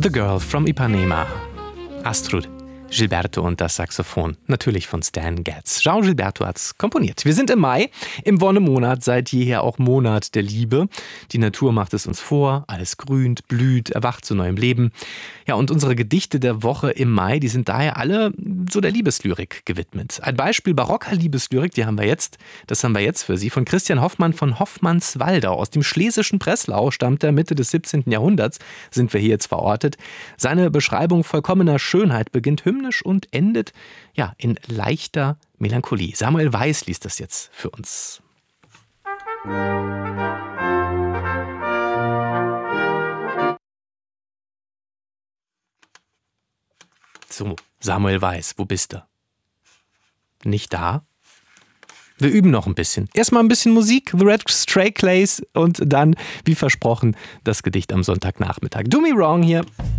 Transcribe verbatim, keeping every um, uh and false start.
The Girl from Ipanema. Astrud Gilberto und das Saxophon, natürlich von Stan Getz. João Gilberto hat's komponiert. Wir sind im Mai, im Wonnemonat, seit jeher auch Monat der Liebe. Die Natur macht es uns vor, alles grünt, blüht, erwacht zu neuem Leben. Ja, und unsere Gedichte der Woche im Mai, die sind daher alle so der Liebeslyrik gewidmet. Ein Beispiel barocker Liebeslyrik, die haben wir jetzt, das haben wir jetzt für Sie, von Christian Hoffmann von Hoffmannswaldau. Aus dem schlesischen Breslau stammt er, Mitte des siebzehnten Jahrhunderts sind wir hier jetzt verortet. Seine Beschreibung vollkommener Schönheit beginnt hymnisch und endet ja in leichter Melancholie. Samuel Weiß liest das jetzt für uns. So, Samuel Weiß, wo bist du? Nicht da? Wir üben noch ein bisschen. Erstmal ein bisschen Musik, The Red Stray Clays und dann, wie versprochen, das Gedicht am Sonntagnachmittag. Do Me Wrong hier.